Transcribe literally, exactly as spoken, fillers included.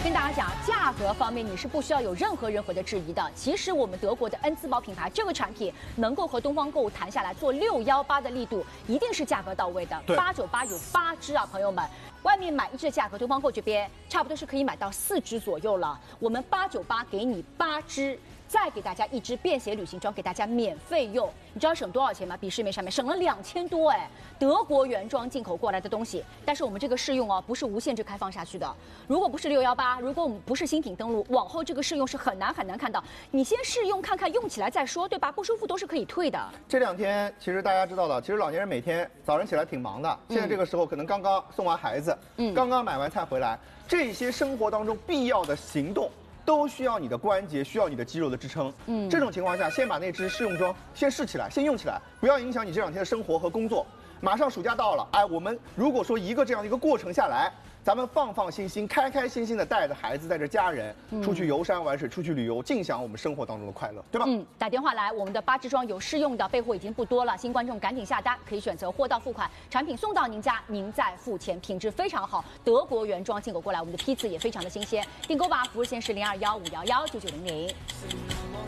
跟大家讲，价格方面你是不需要有任何任何的质疑的。其实我们德国的恩兹堡品牌这个产品能够和东方购物谈下来做六幺八的力度，一定是价格到位的。八九八有八支啊，朋友们，外面买一支的价格，东方购这边差不多是可以买到四支左右了。我们八九八给你八支。 再给大家一支便携旅行装，给大家免费用，你知道省多少钱吗？比市面上面省了两千多哎，德国原装进口过来的东西。但是我们这个试用哦，不是无限制开放下去的。如果不是六幺八，如果我们不是新品登录，往后这个试用是很难很难看到。你先试用看看，用起来再说，对吧？不舒服都是可以退的。 这两天其实大家知道的，其实老年人每天早上起来挺忙的，现在这个时候可能刚刚送完孩子，嗯，刚刚买完菜回来，这些生活当中必要的行动。 都需要你的关节，需要你的肌肉的支撑。嗯，这种情况下，先把那支试用装先试起来，先用起来，不要影响你这两天的生活和工作。马上暑假到了，哎，我们如果说一个这样的一个过程下来，咱们放放心心、开开心心的带着孩子、带着家人出去游山玩水、出去旅游，尽享我们生活当中的快乐，对吧？ 嗯，打电话来，我们的八支装有试用的，备货已经不多了，新观众赶紧下单，可以选择货到付款，产品送到您家，您再付钱，品质非常好，德国原装进口过来，我们的批次也非常的新鲜，订购吧，服务线是零二幺五幺幺九九零零。